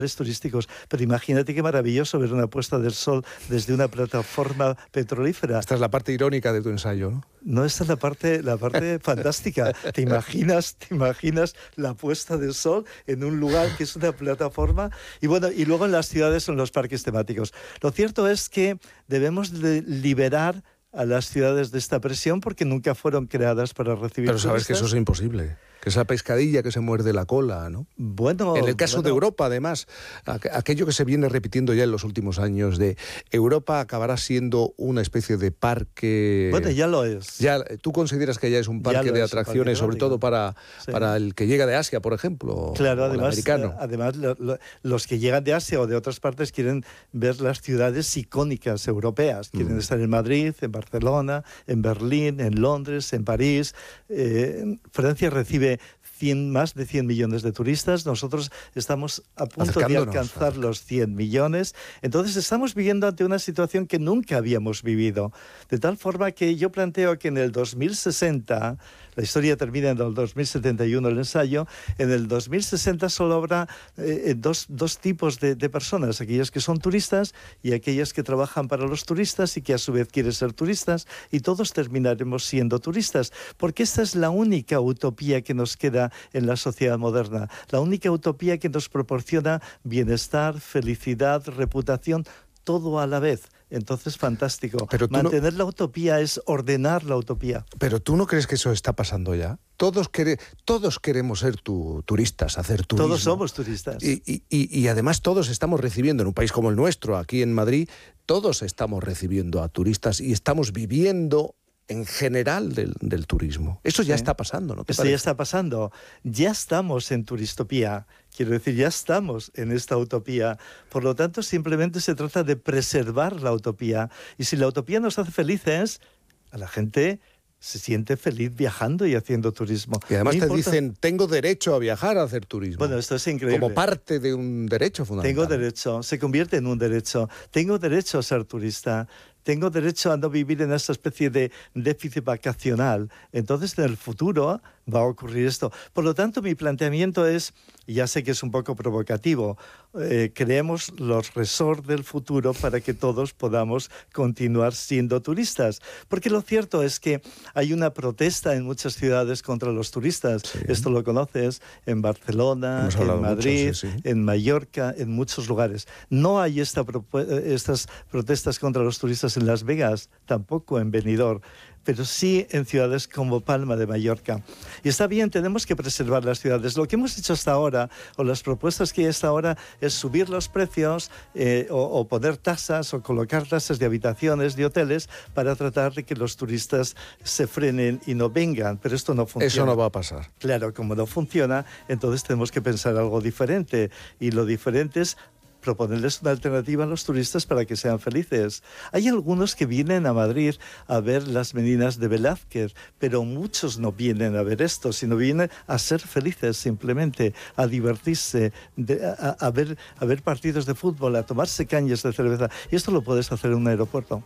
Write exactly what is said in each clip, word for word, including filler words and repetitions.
turísticos, pero imagínate qué maravilloso ver una puesta del sol desde una plataforma petrolífera. Esta es la parte irónica de tu ensayo, ¿no? No, esta es la parte, la parte fantástica. ¿Te imaginas, te imaginas la puesta del sol en un lugar que es una plataforma? Y bueno, y luego en las ciudades o en los parques temáticos. Lo cierto es que debemos de liberar a las ciudades de esta presión porque nunca fueron creadas para recibir Pero sabes turistas. que eso es imposible. Que es la pescadilla que se muerde la cola, ¿no? Bueno, en el caso bueno. de Europa, además, aquello que se viene repitiendo ya en los últimos años de Europa acabará siendo una especie de parque... Bueno, ya lo es. Ya, ¿tú consideras que ya es un parque de atracciones, sobre todo para, sí. para el que llega de Asia, por ejemplo? Claro, o además, el americano. además lo, lo, los que llegan de Asia o de otras partes quieren ver las ciudades icónicas europeas. Quieren mm. estar en Madrid, en Barcelona, en Berlín, en Londres, en París. Eh, Francia recibe cien, más de cien millones de turistas. Nosotros estamos a punto de alcanzar los cien millones. Entonces estamos viviendo ante una situación que nunca habíamos vivido. De tal forma que yo planteo que en el dos mil sesenta, la historia termina en el dos mil setenta y uno el ensayo, en el dos mil sesenta solo habrá eh, dos, dos tipos de, de personas, aquellas que son turistas y aquellas que trabajan para los turistas y que a su vez quieren ser turistas, y todos terminaremos siendo turistas, porque esta es la única utopía que nos queda en la sociedad moderna, la única utopía que nos proporciona bienestar, felicidad, reputación, todo a la vez. Entonces, fantástico. Pero Mantener no... la utopía es ordenar la utopía. Pero ¿tú no crees que eso está pasando ya? Todos, quere... todos queremos ser tu... turistas, hacer turismo. Todos somos turistas. Y, y, y, y además todos estamos recibiendo, en un país como el nuestro, aquí en Madrid, todos estamos recibiendo a turistas y estamos viviendo en general del, del turismo. Eso ya sí. está pasando, ¿no? Eso ya está pasando. Ya estamos en turistopía. Quiero decir, ya estamos en esta utopía. Por lo tanto, simplemente se trata de preservar la utopía. Y si la utopía nos hace felices, a la gente se siente feliz viajando y haciendo turismo. Y además no te importa... dicen, tengo derecho a viajar a hacer turismo. Bueno, esto es increíble. Como parte de un derecho fundamental. Tengo derecho, se convierte en un derecho. Tengo derecho a ser turista. Tengo derecho a no vivir en esta especie de déficit vacacional. Entonces, en el futuro va a ocurrir esto. Por lo tanto, mi planteamiento es, y ya sé que es un poco provocativo, eh, creemos los resorts del futuro para que todos podamos continuar siendo turistas. Porque lo cierto es que hay una protesta en muchas ciudades contra los turistas. Sí. Esto lo conoces en Barcelona, en Madrid, mucho, sí, sí. en Mallorca, en muchos lugares. No hay esta estas protestas contra los turistas en Las Vegas, tampoco en Benidorm, pero sí en ciudades como Palma de Mallorca. Y está bien, tenemos que preservar las ciudades. Lo que hemos hecho hasta ahora, o las propuestas que hay hasta ahora, es subir los precios eh, o, o poner tasas o colocar tasas de habitaciones, de hoteles, para tratar de que los turistas se frenen y no vengan. Pero esto no funciona. Eso no va a pasar. Claro, como no funciona, entonces tenemos que pensar algo diferente. Y lo diferente es proponerles una alternativa a los turistas para que sean felices. Hay algunos que vienen a Madrid a ver las meninas de Velázquez, pero muchos no vienen a ver esto, sino vienen a ser felices simplemente, a divertirse, de, a, a, ver, a ver partidos de fútbol, a tomarse cañas de cerveza. Y esto lo puedes hacer en un aeropuerto.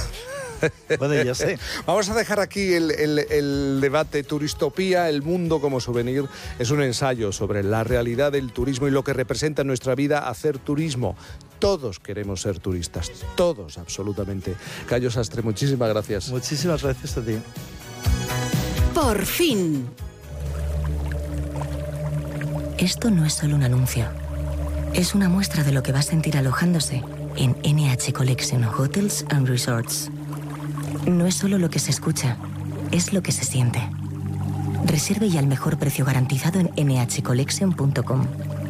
Bueno, ya sé. Vamos a dejar aquí el, el, el debate. Turistopía, el mundo como souvenir, es un ensayo sobre la realidad del turismo y lo que representa en nuestra vida hacer turismo. Todos queremos ser turistas, todos, absolutamente. Cayo Sastre, muchísimas gracias. Muchísimas gracias a ti. Por fin. Esto no es solo un anuncio. Es una muestra de lo que va a sentir alojándose en N H Collection Hotels and Resorts. No es solo lo que se escucha, es lo que se siente. Reserve ya al mejor precio garantizado en ene hache collection punto com.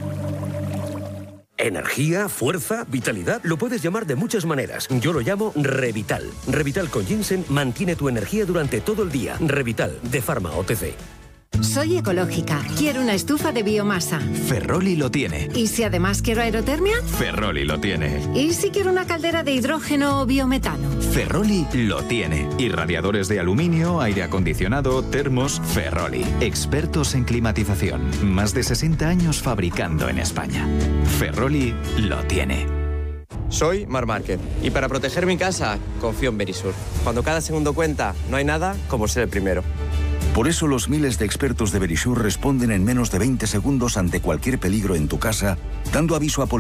Energía, fuerza, vitalidad, lo puedes llamar de muchas maneras. Yo lo llamo Revital. Revital con ginseng mantiene tu energía durante todo el día. Revital, de Pharma O T C. Soy ecológica. Quiero una estufa de biomasa. Ferroli lo tiene. ¿Y si además quiero aerotermia? Ferroli lo tiene. ¿Y si quiero una caldera de hidrógeno o biometano? Ferroli lo tiene. Y radiadores de aluminio, aire acondicionado, termos, Ferroli. Expertos en climatización. Más de sesenta años fabricando en España. Ferroli lo tiene. Soy Mar Márquez y para proteger mi casa confío en Verisur. Cuando cada segundo cuenta, no hay nada como ser el primero. Por eso los miles de expertos de Verisur responden en menos de veinte segundos ante cualquier peligro en tu casa, dando aviso a policía.